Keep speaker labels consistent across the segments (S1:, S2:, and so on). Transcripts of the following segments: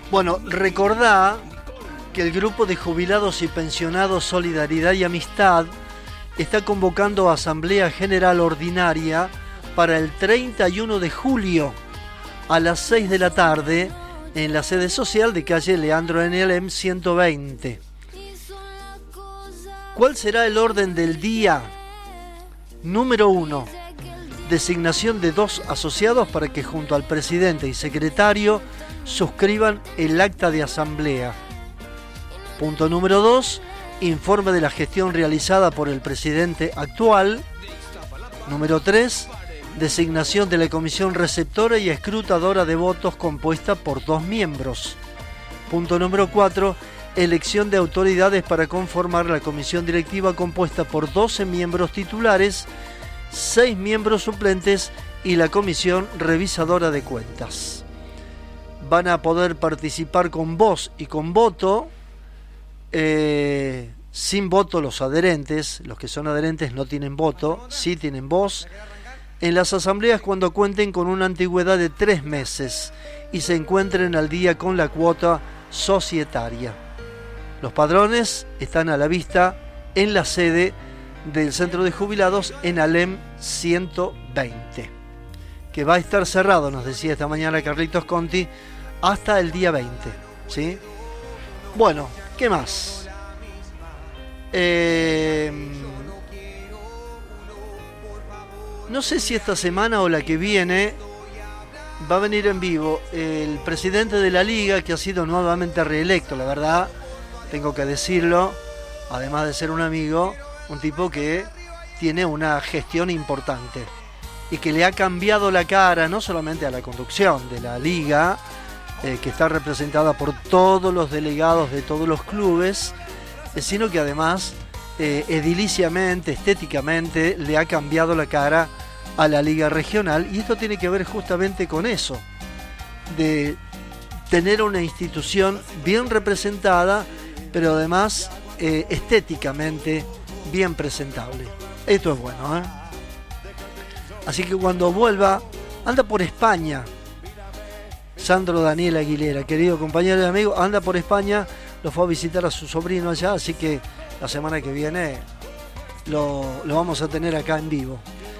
S1: Bueno, recordá que el grupo de jubilados y pensionados Solidaridad y Amistad está convocando a Asamblea General Ordinaria para el 31 de julio a las 6 de la tarde en la sede social de calle Leandro N. Alem 120. ¿Cuál será el orden del día? Número 1. Designación de 2 asociados para que junto al presidente y secretario suscriban el acta de asamblea. Punto número 2. Informe de la gestión realizada por el presidente actual. Número 3. Designación de la comisión receptora y escrutadora de votos compuesta por 2 miembros. Punto número 4. Elección de autoridades para conformar la comisión directiva compuesta por 12 miembros titulares, 6 miembros suplentes y la comisión revisadora de cuentas. Van a poder participar con voz y con voto, sin voto los adherentes. Los que son adherentes no tienen voto, sí tienen voz, en las asambleas cuando cuenten con una antigüedad de 3 meses y se encuentren al día con la cuota societaria. Los padrones están a la vista en la sede del Centro de Jubilados en Alem 120, que va a estar cerrado, nos decía esta mañana Carlitos Conti, hasta el día 20, ¿sí? Bueno, ¿qué más? No sé si esta semana o la que viene va a venir en vivo el presidente de la Liga, que ha sido nuevamente reelecto, la verdad, tengo que decirlo, además de ser un amigo, un tipo que tiene una gestión importante y que le ha cambiado la cara no solamente a la conducción de la Liga, que está representada por todos los delegados de todos los clubes, sino que además ediliciamente, estéticamente, le ha cambiado la cara a la Liga Regional, y esto tiene que ver justamente con eso, de tener una institución bien representada, pero además estéticamente bien presentable. Esto es bueno, ¿eh? Así que cuando vuelva, anda por España, Sandro Daniel Aguilera, querido compañero y amigo, anda por España, lo fue a visitar a su sobrino allá, así que la semana que viene lo vamos a tener acá en vivo.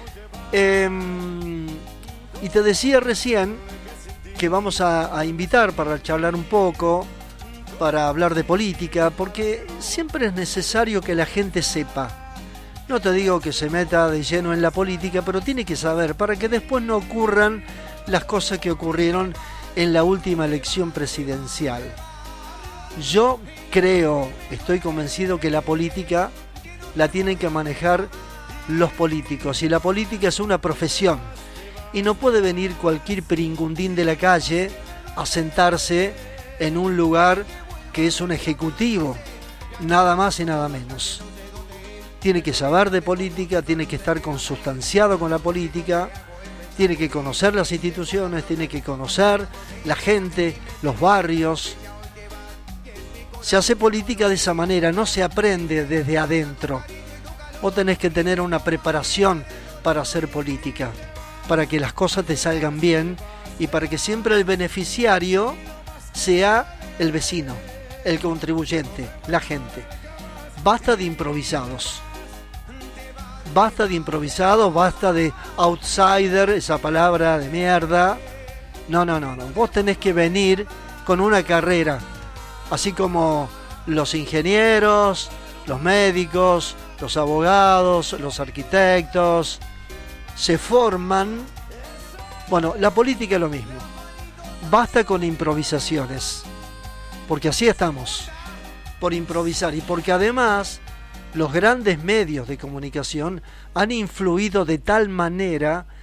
S1: Y te decía recién que vamos a invitar para charlar un poco, para hablar de política, porque siempre es necesario que la gente sepa. No te digo que se meta de lleno en la política, pero tiene que saber para que después no ocurran las cosas que ocurrieron en la última elección presidencial. Yo estoy convencido que la política la tienen que manejar los políticos, y la política es una profesión y no puede venir cualquier pringundín de la calle a sentarse en un lugar que es un ejecutivo, nada más y nada menos. Tiene que saber de política, tiene que estar consustanciado con la política, tiene que conocer las instituciones, tiene que conocer la gente, los barrios. Se hace política de esa manera, no se aprende desde adentro. Vos tenés que tener una preparación para hacer política, para que las cosas te salgan bien y para que siempre el beneficiario sea el vecino, el contribuyente, la gente. Basta de improvisados. Basta de improvisados, basta de outsider, esa palabra de mierda. No. Vos tenés que venir con una carrera, así como los ingenieros, los médicos, los abogados, los arquitectos, se forman. Bueno, la política es lo mismo. Basta con improvisaciones, porque así estamos, por improvisar, y porque además los grandes medios de comunicación han influido de tal manera